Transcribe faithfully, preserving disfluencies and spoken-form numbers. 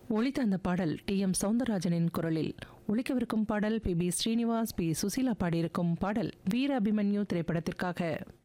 ஒலித்த அந்த பாடல் டி எம் சௌந்தரராஜனின் குரலில். ஒலிக்கவிருக்கும் பாடல் B B Srinivas, B Susheela பாடியிருக்கும் பாடல் வீர அபிமன்யு திரைப்படத்திற்காக.